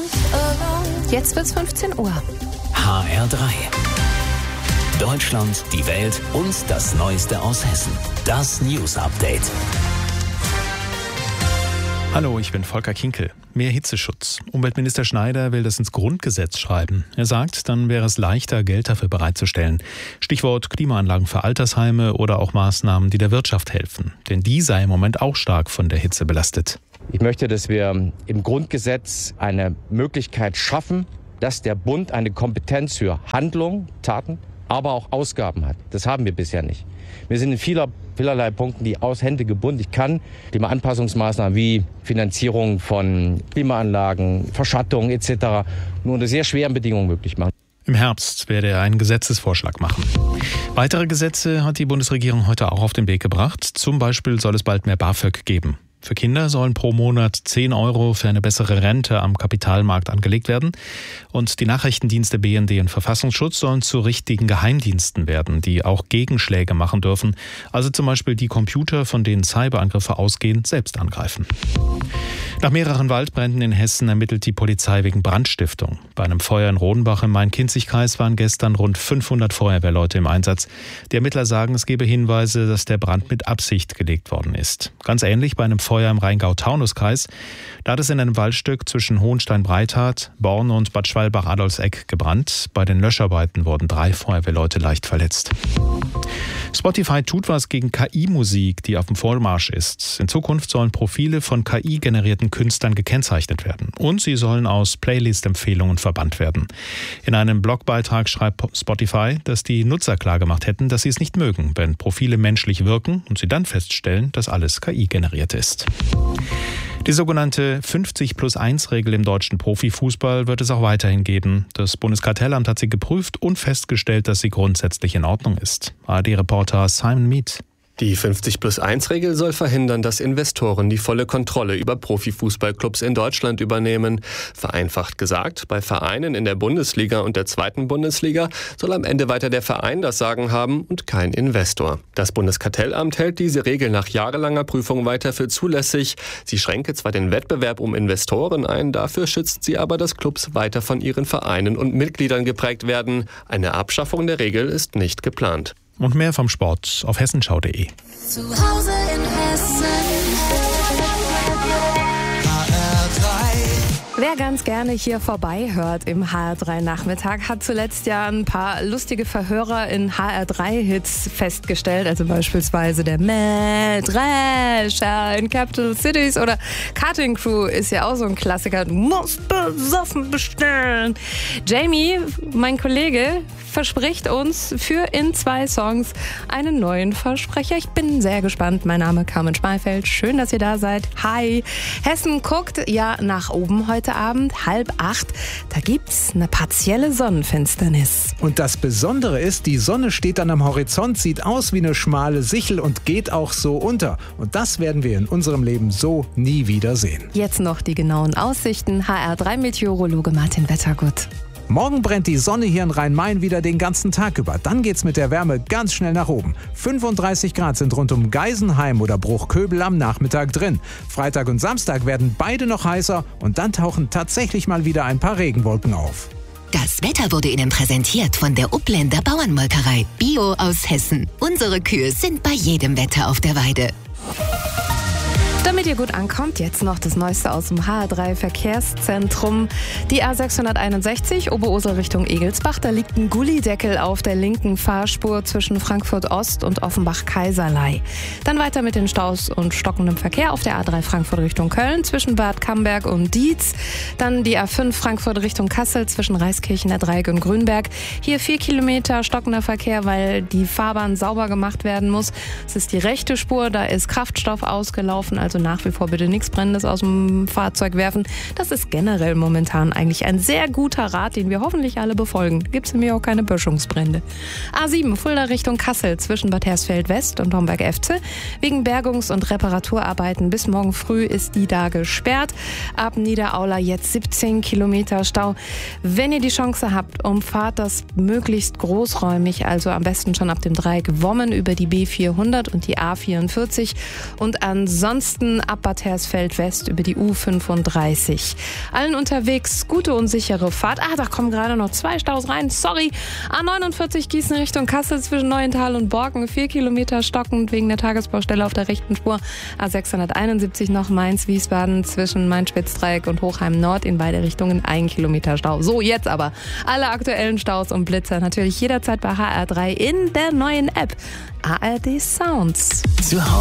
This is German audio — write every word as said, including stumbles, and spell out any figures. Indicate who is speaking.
Speaker 1: Jetzt wird's fünfzehn Uhr.
Speaker 2: H R drei. Deutschland, die Welt und das Neueste aus Hessen. Das News Update.
Speaker 3: Hallo, ich bin Volker Kinkel. Mehr Hitzeschutz. Umweltminister Schneider will das ins Grundgesetz schreiben. Er sagt, dann wäre es leichter, Geld dafür bereitzustellen. Stichwort Klimaanlagen für Altersheime oder auch Maßnahmen, die der Wirtschaft helfen. Denn die sei im Moment auch stark von der Hitze belastet.
Speaker 4: Ich möchte, dass wir im Grundgesetz eine Möglichkeit schaffen, dass der Bund eine Kompetenz für Handlung, Taten, aber auch Ausgaben hat. Das haben wir bisher nicht. Wir sind in vieler, vielerlei Punkten die aus Hände gebunden. Ich kann Klimaanpassungsmaßnahmen wie Finanzierung von Klimaanlagen, Verschattung et cetera nur unter sehr schweren Bedingungen möglich machen.
Speaker 3: Im Herbst werde er einen Gesetzesvorschlag machen. Weitere Gesetze hat die Bundesregierung heute auch auf den Weg gebracht. Zum Beispiel soll es bald mehr BAföG geben. Für Kinder sollen pro Monat zehn Euro für eine bessere Rente am Kapitalmarkt angelegt werden. Und die Nachrichtendienste B N D und Verfassungsschutz sollen zu richtigen Geheimdiensten werden, die auch Gegenschläge machen dürfen. Also zum Beispiel die Computer, von denen Cyberangriffe ausgehen, selbst angreifen. Nach mehreren Waldbränden in Hessen ermittelt die Polizei wegen Brandstiftung. Bei einem Feuer in Rodenbach im Main-Kinzig-Kreis waren gestern rund fünfhundert Feuerwehrleute im Einsatz. Die Ermittler sagen, es gebe Hinweise, dass der Brand mit Absicht gelegt worden ist. Ganz ähnlich bei einem Feuer im Rheingau-Taunus-Kreis. Da hat es in einem Waldstück zwischen Hohenstein-Breithardt, Born und Bad Schwalbach-Adolfseck gebrannt. Bei den Löscharbeiten wurden drei Feuerwehrleute leicht verletzt. Spotify tut was gegen K I-Musik, die auf dem Vormarsch ist. In Zukunft sollen Profile von K I-generierten Künstlern gekennzeichnet werden. Und sie sollen aus Playlist-Empfehlungen verbannt werden. In einem Blogbeitrag schreibt Spotify, dass die Nutzer klargemacht hätten, dass sie es nicht mögen, wenn Profile menschlich wirken und sie dann feststellen, dass alles K I generiert ist. Die sogenannte fünfzig plus eins Regel im deutschen Profifußball wird es auch weiterhin geben. Das Bundeskartellamt hat sie geprüft und festgestellt, dass sie grundsätzlich in Ordnung ist. A R D-Reporter Simon Mead.
Speaker 5: Die fünfzig plus eins Regel soll verhindern, dass Investoren die volle Kontrolle über Profifußballclubs in Deutschland übernehmen. Vereinfacht gesagt, bei Vereinen in der Bundesliga und der zweiten Bundesliga soll am Ende weiter der Verein das Sagen haben und kein Investor. Das Bundeskartellamt hält diese Regel nach jahrelanger Prüfung weiter für zulässig. Sie schränke zwar den Wettbewerb um Investoren ein, dafür schützt sie aber, dass Clubs weiter von ihren Vereinen und Mitgliedern geprägt werden. Eine Abschaffung der Regel ist nicht geplant.
Speaker 3: Und mehr vom Sport auf hessenschau punkt de.
Speaker 1: Zu Hause in Hessen. Wer ganz gerne hier vorbei hört im H R drei Nachmittag, hat zuletzt ja ein paar lustige Verhörer in H R drei Hits festgestellt. Also beispielsweise der Mähdrescher in Capital Cities oder Cutting Crew ist ja auch so ein Klassiker. Du musst besoffen bestellen. Jamie, mein Kollege, verspricht uns für in zwei Songs einen neuen Versprecher. Ich bin sehr gespannt. Mein Name ist Carmen Schmeifeld. Schön, dass ihr da seid. Hi. Hessen guckt ja nach oben heute Abend, halb acht. Da gibt's eine partielle Sonnenfinsternis.
Speaker 6: Und das Besondere ist, die Sonne steht dann am Horizont, sieht aus wie eine schmale Sichel und geht auch so unter. Und das werden wir in unserem Leben so nie wieder sehen.
Speaker 1: Jetzt noch die genauen Aussichten. H R drei Meteorologe Martin Wettergut.
Speaker 6: Morgen brennt die Sonne hier in Rhein-Main wieder den ganzen Tag über. Dann geht's mit der Wärme ganz schnell nach oben. fünfunddreißig Grad sind rund um Geisenheim oder Bruchköbel am Nachmittag drin. Freitag und Samstag werden beide noch heißer und dann tauchen tatsächlich mal wieder ein paar Regenwolken auf.
Speaker 7: Das Wetter wurde Ihnen präsentiert von der Upländer Bauernmolkerei. Bio aus Hessen. Unsere Kühe sind bei jedem Wetter auf der Weide.
Speaker 1: Damit ihr gut ankommt, jetzt noch das Neueste aus dem H R drei Verkehrszentrum. Die A sechshunderteinundsechzig, Oberursel Richtung Egelsbach. Da liegt ein Gullideckel auf der linken Fahrspur zwischen Frankfurt Ost und Offenbach-Kaiserlei. Dann weiter mit den Staus und stockendem Verkehr auf der A drei Frankfurt Richtung Köln zwischen Bad Camberg und Dietz. Dann die A fünf Frankfurt Richtung Kassel zwischen Reiskirchen, der Dreieck und Grünberg. Hier vier Kilometer stockender Verkehr, weil die Fahrbahn sauber gemacht werden muss. Es ist die rechte Spur, da ist Kraftstoff ausgelaufen, also nach wie vor bitte nichts Brennendes aus dem Fahrzeug werfen. Das ist generell momentan eigentlich ein sehr guter Rat, den wir hoffentlich alle befolgen. Gibt es nämlich auch keine Böschungsbrände. A sieben, Fulda Richtung Kassel zwischen Bad Hersfeld West und Homberg-Efze. Wegen Bergungs- und Reparaturarbeiten bis morgen früh ist die da gesperrt. Ab Niederaula jetzt siebzehn Kilometer Stau. Wenn ihr die Chance habt, umfahrt das möglichst großräumig, also am besten schon ab dem Dreieck Wommen über die B vierhundert und die A vierundvierzig. Und ansonsten Norden ab Bad Hersfeld West über die U fünfunddreißig. Allen unterwegs gute und sichere Fahrt. Ah, da kommen gerade noch zwei Staus rein. Sorry. A neunundvierzig Gießen Richtung Kassel zwischen Neuental und Borken. Vier Kilometer stockend wegen der Tagesbaustelle auf der rechten Spur. A sechshunderteinundsiebzig noch Mainz-Wiesbaden zwischen Main-Spitz-Dreieck und Hochheim Nord in beide Richtungen. Ein Kilometer Stau. So, jetzt aber alle aktuellen Staus und Blitzer natürlich jederzeit bei H R drei in der neuen App A R D Sounds.
Speaker 2: Zu Hause